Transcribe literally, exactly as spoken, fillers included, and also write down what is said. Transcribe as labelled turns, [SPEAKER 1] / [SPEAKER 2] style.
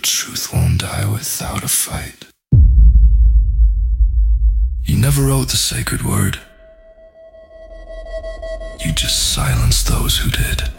[SPEAKER 1] truth won't die without a fight. You never wrote the sacred word. You just silenced those who did.